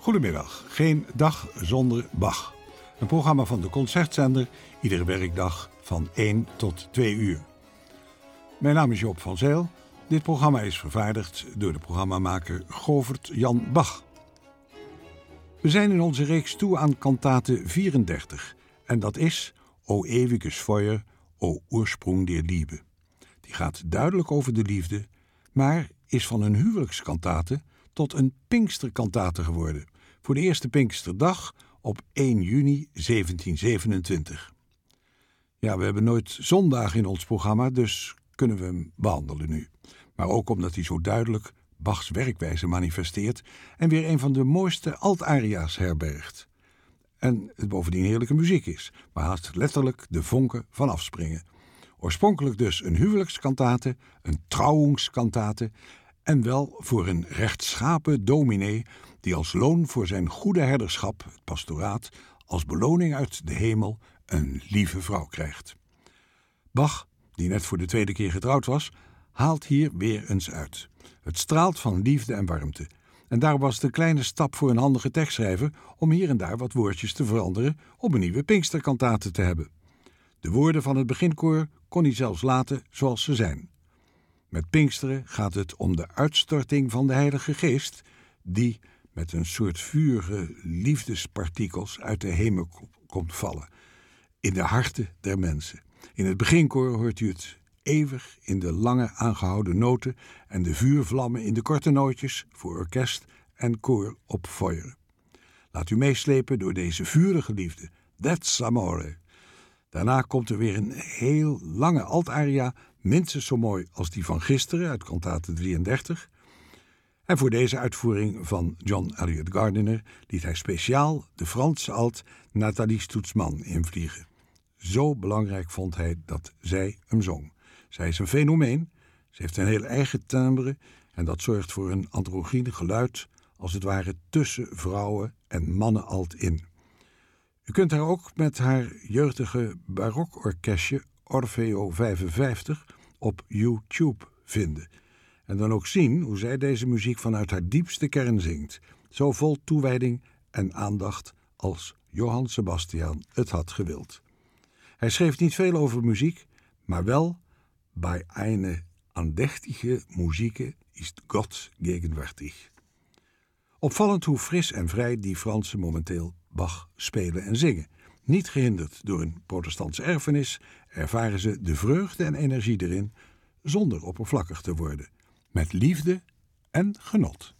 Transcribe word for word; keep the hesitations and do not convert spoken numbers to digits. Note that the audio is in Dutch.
Goedemiddag, geen dag zonder Bach. Een programma van de Concertzender, iedere werkdag van één tot twee uur. Mijn naam is Joop van Zijl. Dit programma is vervaardigd door de programmamaker Govert Jan Bach. We zijn in onze reeks toe aan kantate vierendertig. En dat is O ewiges Feuer, O Ursprung der Liebe. Die gaat duidelijk over de liefde, maar is van een huwelijkskantate tot een Pinksterkantate geworden. Voor de eerste Pinksterdag op één juni zeventien zevenentwintig. Ja, we hebben nooit zondag in ons programma, dus kunnen we hem behandelen nu. Maar ook omdat hij zo duidelijk Bachs werkwijze manifesteert en weer een van de mooiste alt-aria's herbergt. En het bovendien heerlijke muziek is, maar haast letterlijk de vonken van afspringen. Oorspronkelijk dus een huwelijkskantate, een trouwungskantate en wel voor een rechtschapen dominee die als loon voor zijn goede herderschap, het pastoraat, als beloning uit de hemel een lieve vrouw krijgt. Bach, die net voor de tweede keer getrouwd was, haalt hier weer eens uit. Het straalt van liefde en warmte. En daar was de kleine stap voor een handige tekstschrijver om hier en daar wat woordjes te veranderen om een nieuwe Pinksterkantate te hebben. De woorden van het beginkoor kon hij zelfs laten zoals ze zijn. Met Pinksteren gaat het om de uitstorting van de Heilige Geest, die met een soort vurige liefdespartikels uit de hemel komt vallen, in de harten der mensen. In het beginkoor hoort u het eeuwig in de lange aangehouden noten en de vuurvlammen in de korte nootjes voor orkest en koor op feuer. Laat u meeslepen door deze vurige liefde. That's amore. Daarna komt er weer een heel lange altaria, minstens zo mooi als die van gisteren uit kantate drieëndertig. En voor deze uitvoering van John Eliot Gardiner liet hij speciaal de Franse alt Nathalie Stutzmann invliegen. Zo belangrijk vond hij dat zij hem zong. Zij is een fenomeen, ze heeft een heel eigen timbre en dat zorgt voor een androgyne geluid, als het ware tussen vrouwen en mannen alt in. U kunt haar ook met haar jeugdige barokorkestje Orfeo vijfenvijftig op YouTube vinden. En dan ook zien hoe zij deze muziek vanuit haar diepste kern zingt. Zo vol toewijding en aandacht als Johann Sebastian het had gewild. Hij schreef niet veel over muziek, maar wel bij eine andächtige Musik ist Gott gegenwärtig. Opvallend hoe fris en vrij die Fransen momenteel Bach spelen en zingen. Niet gehinderd door een protestantse erfenis, ervaren ze de vreugde en energie erin, zonder oppervlakkig te worden, met liefde en genot.